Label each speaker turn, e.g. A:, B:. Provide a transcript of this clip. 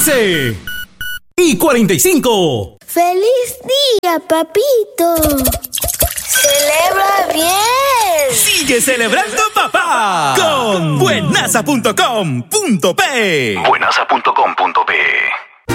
A: 11:45.
B: ¡Feliz día, papito! ¡Celebra bien!
A: Sigue celebrando, papá, con buenaza.com.p.
C: Buenaza.com.p